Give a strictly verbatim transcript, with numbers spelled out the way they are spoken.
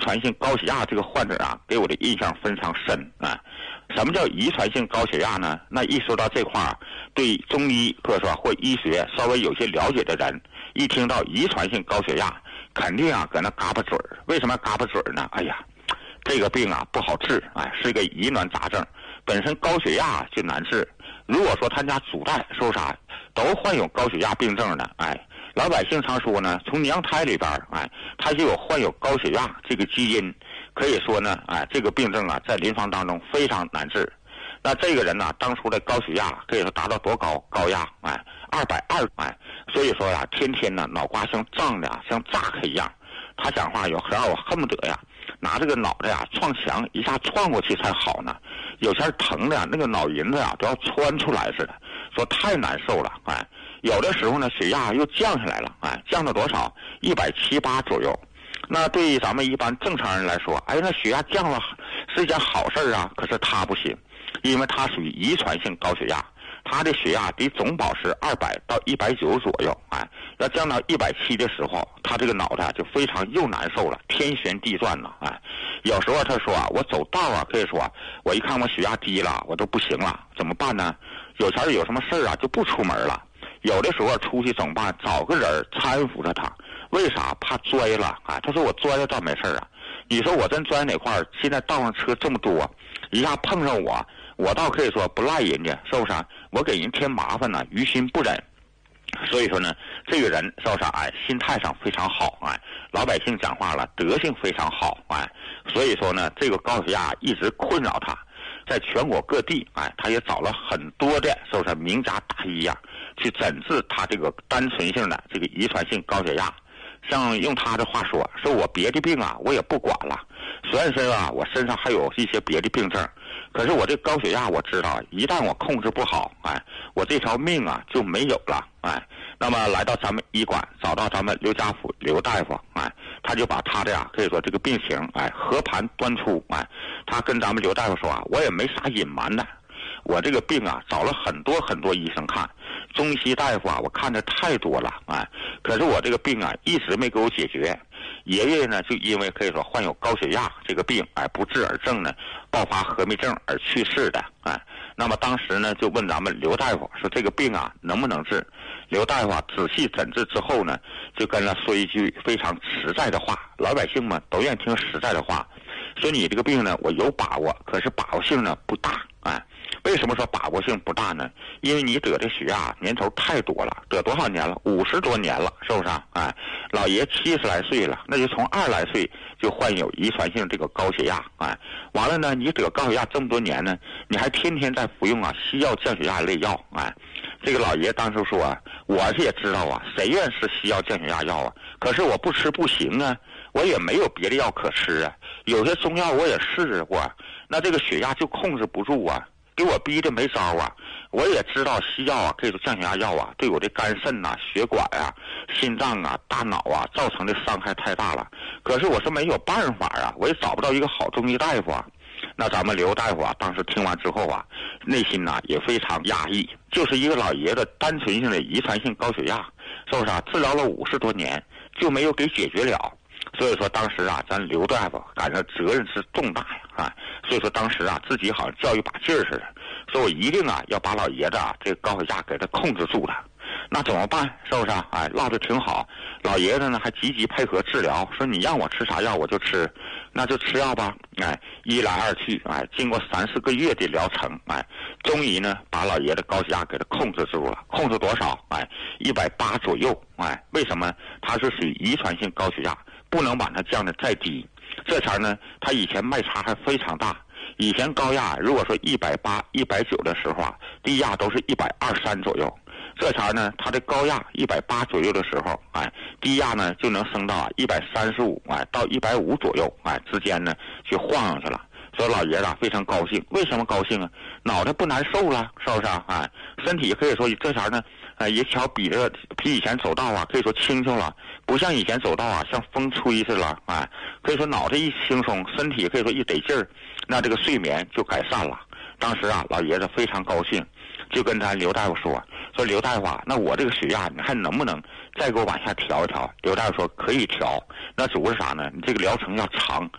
传性高血压这个患者啊，给我的印象非常深啊。什么叫遗传性高血压呢？那一说到这块儿，对中医或者说或医学稍微有些了解的人，一听到遗传性高血压，肯定啊搁那嘎巴嘴儿。为什么嘎巴嘴儿呢？哎呀，这个病啊不好治，哎，是个疑难杂症。本身高血压就难治，如果说他家祖代说啥都患有高血压病症的，哎，老百姓常说呢，从娘胎里边，哎，他就有患有高血压这个基因，可以说呢，哎，这个病症啊，在临床当中非常难治。那这个人呢，当初的高血压可以说达到多高？高压，哎，二百二，哎，所以说呀，天天呢脑瓜像胀的呀，像炸开一样。他讲话有时候我恨不得呀，拿这个脑袋呀撞墙一下撞过去才好呢。有些疼的呀，那个脑银子呀都要穿出来似的，说太难受了，哎。有的时候呢，血压又降下来了，哎，降到多少？一百七八左右。那对于咱们一般正常人来说，哎，那血压降了是一件好事啊。可是他不行，因为他属于遗传性高血压，他的血压得总保持二百到一百九左右，哎，要降到一百七的时候，他这个脑袋就非常又难受了，天旋地转了，哎。有时候他说啊，我走道啊，可以说我一看我血压低了，我都不行了，怎么办呢？有前有什么事啊，就不出门了。有的时候出去怎么办？找个人搀扶着他，为啥？怕摔了啊！他说我摔了倒没事啊，你说我真摔哪块儿？现在道上车这么多，一下碰上我，我倒可以说不赖人家，是不是？我给人添麻烦呢，于心不忍。所以说呢，这个人是不是？哎，心态上非常好，哎，老百姓讲话了，德性非常好，哎，所以说呢，这个高血压一直困扰他，在全国各地，哎，他也找了很多的，是不是名家大医呀，去诊治他这个单纯性的这个遗传性高血压。像用他的话说，说我别的病啊我也不管了，虽然说啊我身上还有一些别的病症，可是我这高血压我知道，一旦我控制不好，哎，我这条命啊就没有了，哎。那么来到咱们医馆，找到咱们刘家福刘大夫，哎，他就把他的呀可以说这个病情，哎，和盘端出，哎，他跟咱们刘大夫说啊，我也没啥隐瞒的，我这个病啊找了很多很多医生看，中西大夫啊我看的太多了，哎，可是我这个病啊一直没给我解决。爷爷呢就因为可以说患有高血压这个病，哎，不治而症呢，爆发合并症而去世的，哎。那么当时呢就问咱们刘大夫说这个病啊能不能治？刘大夫啊仔细诊治之后呢，就跟他说一句非常实在的话，老百姓们都愿意听实在的话，说你这个病呢我有把握，可是把握性呢不大，哎。为什么说把握性不大呢？因为你得的血压年头太多了，得多少年了？五十多年了，是不是啊？哎，老爷七十来岁了，那就从二十来岁就患有遗传性这个高血压，哎，完了呢，你得高血压这么多年呢，你还天天在服用啊西药降血压类药，哎，这个老爷当时说啊，我是也知道啊，谁愿吃西药降血压药啊？可是我不吃不行啊，我也没有别的药可吃啊，有些中药我也试过，那这个血压就控制不住啊。给我逼的没招啊！我也知道西药啊，这个降血压药啊，对我的肝肾呐、血管啊、心脏啊、大脑啊造成的伤害太大了。可是我是没有办法啊，我也找不到一个好中医大夫啊。那咱们刘大夫啊，当时听完之后啊，内心呐、啊、也非常压抑，就是一个老爷子单纯性的遗传性高血压，是不是啊？治疗了五十多年就没有给解决了。所以说当时啊，咱刘大夫感觉责任是重大呀，啊，所以说当时啊，自己好像较一把劲儿似的，说我一定啊要把老爷子啊这个高血压给他控制住了。那怎么办？是不是啊？哎，唠得挺好，老爷子呢还积极配合治疗，说你让我吃啥药我就吃，那就吃药吧。哎，一来二去，哎，经过三四个月的疗程，哎，终于呢把老爷子高血压给他控制住了，控制多少？哎，一百八左右。哎，为什么？他是属于遗传性高血压，不能把它降得再低。这前呢，他以前脉差还非常大。以前高压如果说一百八、一百九的时候啊，低压都是一百二三左右。这前呢，他的高压一百八左右的时候，哎，低压呢就能升到啊一百三十五，哎，到一百五左右，哎，之间呢就晃上去了。所以老爷子啊非常高兴，为什么高兴啊？脑袋不难受了，是不是啊？哎，身体可以说这前呢，哎，一条比这个比以前走道啊，可以说轻松了，不像以前走道啊像风吹似的，哎，可以说脑袋一轻松，身体可以说一得劲儿，那这个睡眠就改善了。当时啊，老爷子非常高兴，就跟咱刘大夫说，说刘大夫啊，那我这个血压你还能不能再给我往下调一调？刘大夫说可以调，那主是啥呢？你这个疗程要长。